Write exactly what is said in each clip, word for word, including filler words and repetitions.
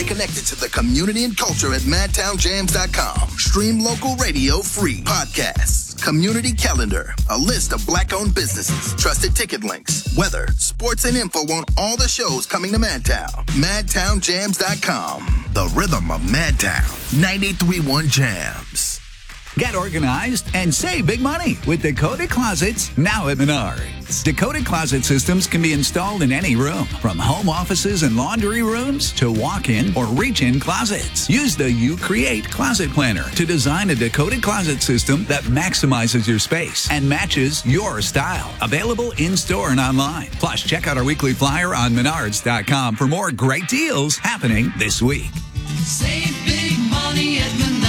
Stay connected to the community and culture at madtown jams dot com. Stream local radio free. Podcasts, community calendar, a list of black-owned businesses, trusted ticket links, weather, sports, and info on all the shows coming to Madtown. madtown jams dot com. The rhythm of Madtown. ninety-three point one Jams. Get organized and save big money with Dakota Closets now at Menards. Dakota Closet systems can be installed in any room, from home offices and laundry rooms to walk-in or reach-in closets. Use the You Create Closet Planner to design a Dakota Closet system that maximizes your space and matches your style. Available in-store and online. Plus, check out our weekly flyer on menards dot com for more great deals happening this week. Save big money at Menards.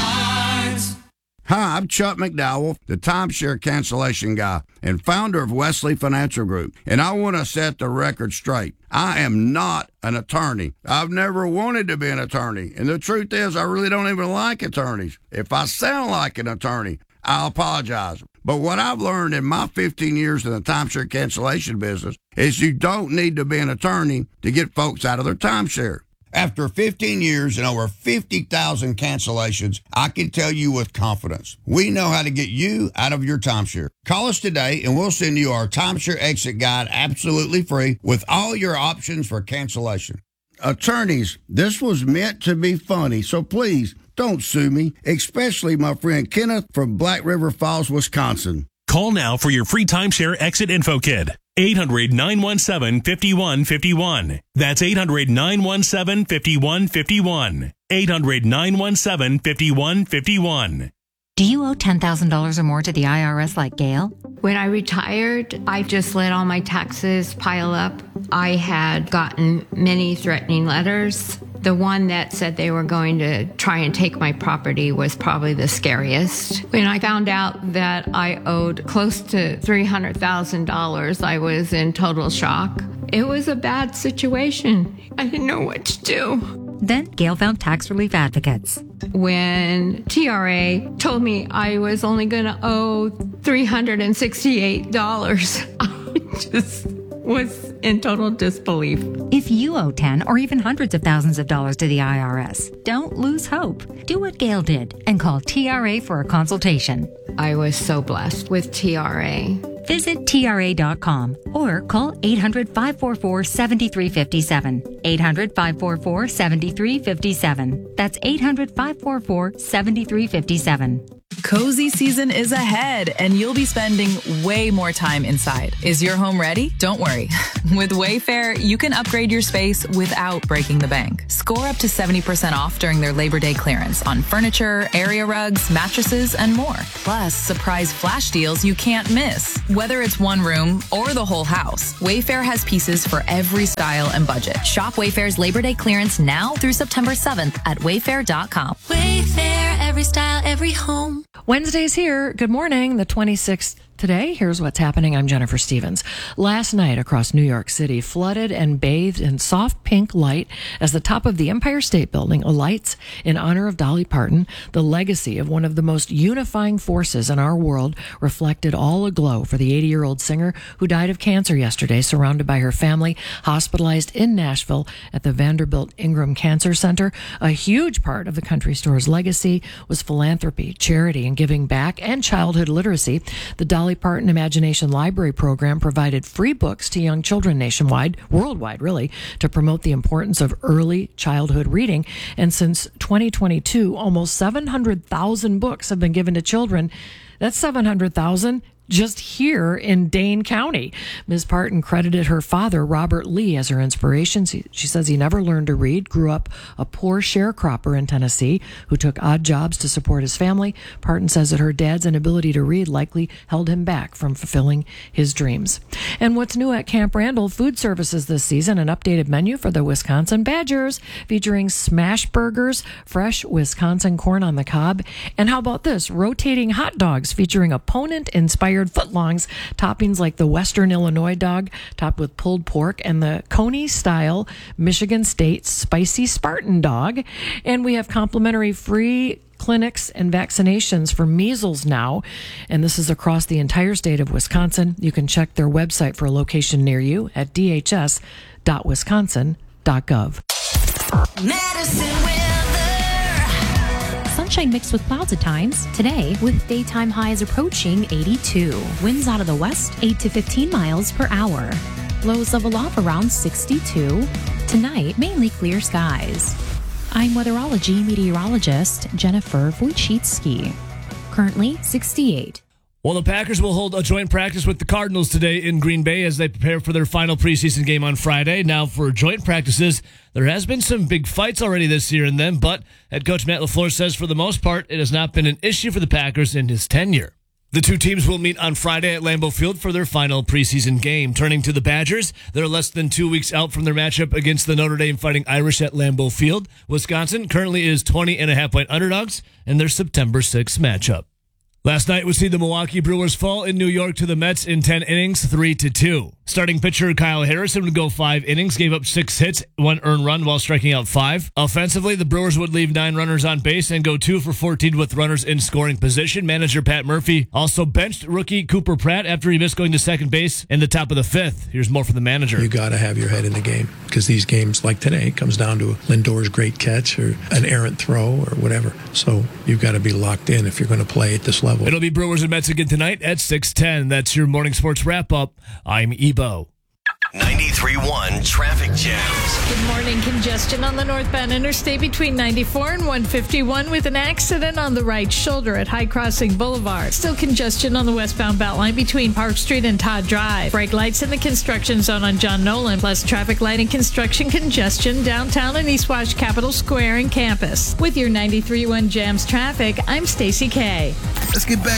Hi, I'm Chuck McDowell, the timeshare cancellation guy and founder of Wesley Financial Group, and I want to set the record straight. I am not an attorney. I've never wanted to be an attorney, and the truth is I really don't even like attorneys. If I sound like an attorney, I'll apologize. But what I've learned in my fifteen years in the timeshare cancellation business is you don't need to be an attorney to get folks out of their timeshare. After fifteen years and over fifty thousand cancellations, I can tell you with confidence, we know how to get you out of your timeshare. Call us today and we'll send you our timeshare exit guide absolutely free with all your options for cancellation. Attorneys, this was meant to be funny, so please don't sue me, especially my friend Kenneth from Black River Falls, Wisconsin. Call now for your free timeshare exit info kit. eight hundred, nine one seven, five one five one. That's eight hundred, nine one seven, five one five one. eight hundred, nine one seven, five one five one. Do you owe ten thousand dollars or more to the I R S like Gail? When I retired, I just let all my taxes pile up. I had gotten many threatening letters. The one that said they were going to try and take my property was probably the scariest. When I found out that I owed close to three hundred thousand dollars, I was in total shock. It was a bad situation. I didn't know what to do. Then Gail found tax relief advocates. When T R A told me I was only going to owe three hundred sixty-eight dollars, I just was in total disbelief. If you owe ten or even hundreds of thousands of dollars to the I R S, don't lose hope. Do what Gail did and call T R A for a consultation. I was so blessed with T R A. Visit T R A dot com or call eight hundred, five four four, seven three five seven. eight hundred, five four four, seven three five seven. That's eight hundred, five four four, seven three five seven. Cozy season is ahead, and you'll be spending way more time inside. Is your home ready? Don't worry. With Wayfair, you can upgrade your space without breaking the bank. Score up to seventy percent off during their Labor Day clearance on furniture, area rugs, mattresses, and more. Plus, surprise flash deals you can't miss. Whether it's one room or the whole house, Wayfair has pieces for every style and budget. Shop Wayfair's Labor Day clearance now through September seventh at wayfair dot com. Wayfair, every style, every home. Wednesday's here. Good morning, the twenty-sixth. Today, here's what's happening. I'm Jennifer Stevens. Last night across New York City, flooded and bathed in soft pink light as the top of the Empire State Building alights in honor of Dolly Parton, the legacy of one of the most unifying forces in our world, reflected all aglow for the eighty-year-old singer who died of cancer yesterday, surrounded by her family, hospitalized in Nashville at the Vanderbilt Ingram Cancer Center. A huge part of the country store's legacy was philanthropy, charity, and giving back, and childhood literacy. The Dolly Parton Imagination Library program provided free books to young children nationwide, worldwide really, to promote the importance of early childhood reading. And since twenty twenty-two, almost seven hundred thousand books have been given to children. That's seven hundred thousand just here in Dane County. Miz Parton credited her father, Robert Lee, as her inspiration. She says he never learned to read, grew up a poor sharecropper in Tennessee who took odd jobs to support his family. Parton says that her dad's inability to read likely held him back from fulfilling his dreams. And what's new at Camp Randall Food Services this season, an updated menu for the Wisconsin Badgers featuring smash burgers, fresh Wisconsin corn on the cob, and how about this, rotating hot dogs featuring opponent-inspired footlongs, toppings like the Western Illinois dog topped with pulled pork and the Coney-style Michigan State spicy Spartan dog. And we have complimentary free clinics and vaccinations for measles now, and this is across the entire state of Wisconsin. You can check their website for a location near you at d h s dot wisconsin dot gov. Medicine weather. Sunshine mixed with clouds at times. Today, with daytime highs approaching eighty-two. Winds out of the west, eight to fifteen miles per hour. Lows level off around sixty-two. Tonight, mainly clear skies. I'm weatherology meteorologist Jennifer Wojcicki. Currently sixty-eight. Well, the Packers will hold a joint practice with the Cardinals today in Green Bay as they prepare for their final preseason game on Friday. Now, for joint practices, there has been some big fights already this year in them, but head coach Matt LaFleur says for the most part, it has not been an issue for the Packers in his tenure. The two teams will meet on Friday at Lambeau Field for their final preseason game. Turning to the Badgers, they're less than two weeks out from their matchup against the Notre Dame Fighting Irish at Lambeau Field. Wisconsin currently is twenty and a half point underdogs in their September sixth matchup. Last night, we see the Milwaukee Brewers fall in New York to the Mets in ten innings, three to two. Starting pitcher Kyle Harrison would go five innings, gave up six hits, one earned run while striking out five. Offensively, the Brewers would leave nine runners on base and go two for fourteen with runners in scoring position. Manager Pat Murphy also benched rookie Cooper Pratt after he missed going to second base in the top of the fifth. Here's more from the manager. You got to have your head in the game because these games, like today, comes down to Lindor's great catch or an errant throw or whatever. So you've got to be locked in if you're going to play at this level. It'll be Brewers and Mets again tonight at six ten. That's your morning sports wrap-up. I'm Ebo. ninety-three point one traffic jams. Good morning. Congestion on the northbound interstate between ninety-four and one fifty-one with an accident on the right shoulder at High Crossing Boulevard. Still congestion on the westbound Beltline between Park Street and Todd Drive. Brake lights in the construction zone on John Nolan, plus traffic light and construction congestion downtown and East Wash Capitol Square and campus. With your ninety-three point one jams traffic, I'm Stacy Kay. Let's get back